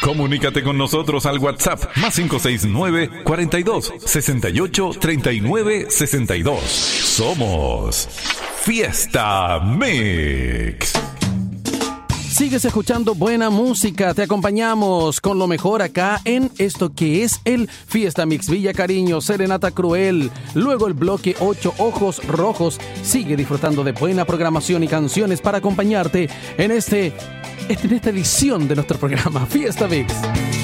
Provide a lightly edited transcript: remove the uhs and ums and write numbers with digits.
Comunícate con nosotros al WhatsApp más 569 42 68 39 62. Somos Fiesta Mix. Sigues escuchando buena música, te acompañamos con lo mejor acá en esto que es el Fiesta Mix. Villa Cariño, Serenata Cruel, luego el bloque 8 Ojos Rojos. Sigue disfrutando de buena programación y canciones para acompañarte en esta edición de nuestro programa Fiesta Mix.